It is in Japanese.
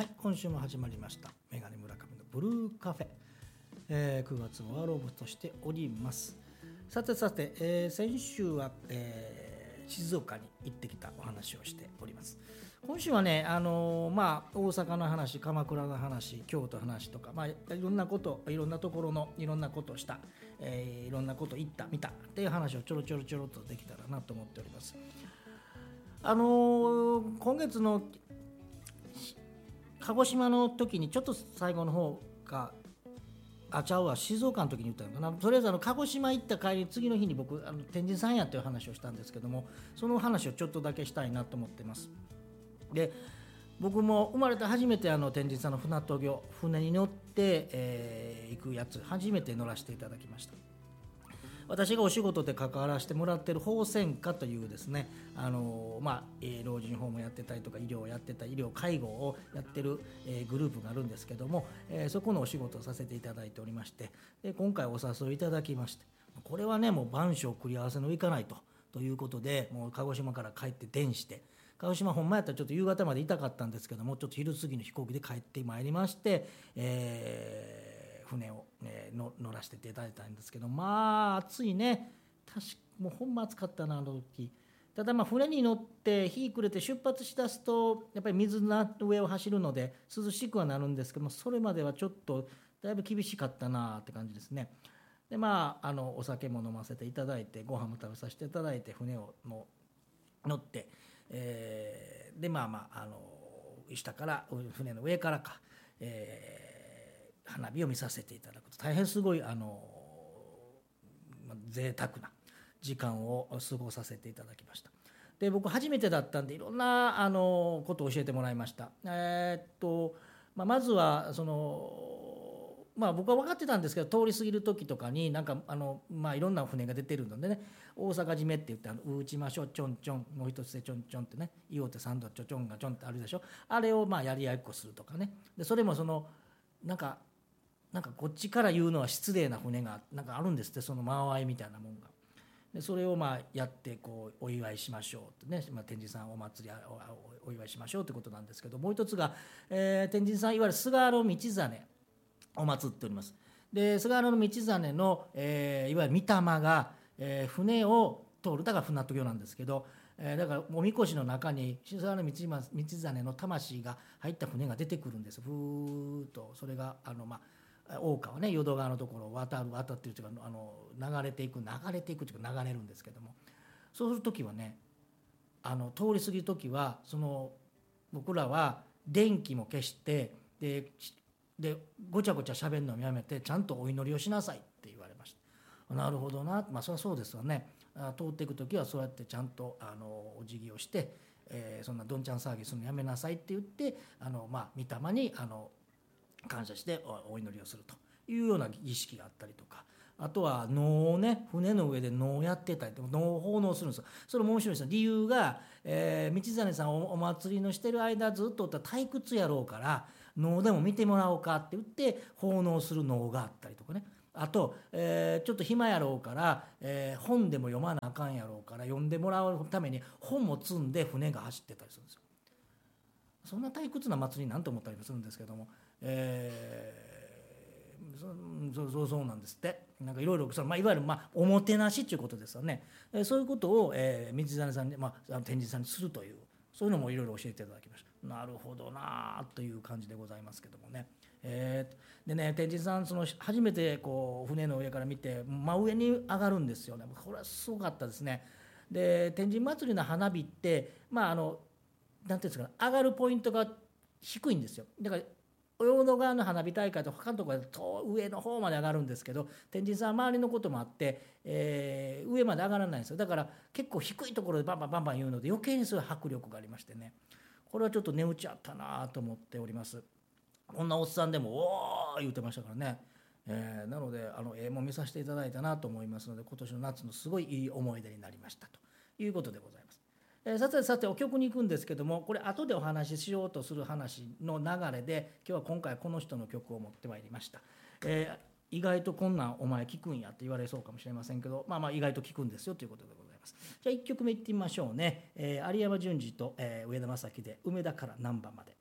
はい、今週も始まりましたメガネ村上のブルーカフェ、9月も終わろうとしております。さて、先週は、静岡に行ってきたお話をしております。今週はね、大阪の話、鎌倉の話、京都の話とか、いろんなこと、いろんなところのいろんなことをした、いろんなこと行った見たっていう話をちょろちょろとできたらなと思っております。今月の鹿児島の時にちょっと最後の方か静岡の時に言ったのかな。とりあえず鹿児島行った帰り、次の日に僕天神さんやっていう話をしたんですけども、その話をちょっとだけしたいなと思ってます。で、僕も生まれて初めて天神さんの船渡御船に乗って、行くやつ初めて乗らせていただきました。私がお仕事で関わらせてもらっている法専科というですね、老人ホームやってたりとか医療をやってた医療介護をやってる、グループがあるんですけども、そこのお仕事をさせていただいておりまして、で今回お誘いいただきまして、これはねもう万象繰り合わせのいかないということで、もう鹿児島から帰って電して鹿児島ほんまやったらちょっと夕方までいたかったんですけども、ちょっと昼過ぎの飛行機で帰ってまいりまして、船を、乗らせていただいたんですけど、暑いね。もうほんま暑かったなあの時。ただ船に乗って日暮れて出発しだすとやっぱり水の上を走るので涼しくはなるんですけども、それまではちょっとだいぶ厳しかったなって感じですね。でお酒も飲ませていただいて、ご飯も食べさせていただいて、船を乗って、下から船の上からか、花火を見させていただくと、大変すごい贅沢な時間を過ごさせていただきました。で、僕初めてだったんでいろんなことを教えてもらいました。まずは僕は分かってたんですけど、通り過ぎる時とかにいろんな船が出てるのでね、大阪締めって言って打ちましょうちょんちょん、もう一つでちょんちょんってね、言おうて3度ちょちょんがちょんってあるでしょ。あれをやり合いっこするとかね。でそれもこっちから言うのは失礼な船があるんですって、その間合いみたいなもんが。でそれをやってお祝いしましょうってね、天神さんお祭りお祝いしましょうってことなんですけど、もう一つが、天神さんいわゆる菅原道真を祀っております。で菅原道真の、いわゆる御霊が、船を通る、だから船渡御なんですけど、だからおみこしの中に菅原道真の魂が入った船が出てくるんです。ふーっとそれが大川ね、淀川のところを渡っているというか、流れていくというか流れるんですけども、そうする時はね、通り過ぎる時は僕らは電気も消して、でごちゃごちゃ喋るのをやめてちゃんとお祈りをしなさいって言われました。なるほどな、そりゃそうですわね。通っていく時はそうやってちゃんとお辞儀をして、そんなどんちゃん騒ぎするのやめなさいって言って、御霊に感謝してお祈りをするというような儀式があったりとか、あとは能をね、船の上で能をやってたりとか、能を奉納するんですよ。それも面白いですよ。理由が、道真さんお祭りのしてる間ずっとおったら退屈やろうから、能でも見てもらおうかって言って奉納する能があったりとかね。あと、ちょっと暇やろうから、本でも読まなあかんやろうから読んでもらうために本も積んで船が走ってたりするんですよ。そんな退屈な祭りなんて思ったりもするんですけども、そうなんですって。いろいろいわゆるおもてなしということですよね。そういうことを、道真さんに、天神さんにするという、そういうのもいろいろ教えていただきました。なるほどなという感じでございますけどもね。でね、天神さん初めて船の上から見て真上に上がるんですよね。これはすごかったですね。で天神祭りの花火ってなんていうんですかね、上がるポイントが低いんですよ。だから淀川の花火大会と他のところで上の方まで上がるんですけど、天神さんは周りのこともあって、上まで上がらないんですよ。だから結構低いところでバンバン言うので余計にそういう迫力がありましてね、これはちょっと値打ちあったなと思っております。こんなおっさんでもおー言うてましたからね。なのでも見させていただいたなと思いますので、今年の夏のすごいいい思い出になりましたということでございます。さてお曲に行くんですけども、これ後でお話ししようとする話の流れで今回この人の曲を持ってまいりました。意外とこんなんお前聞くんやって言われそうかもしれませんけど、意外と聞くんですよということでございます。じゃあ1曲目いってみましょうね。有山淳二と、上田正樹で梅田から難波まで。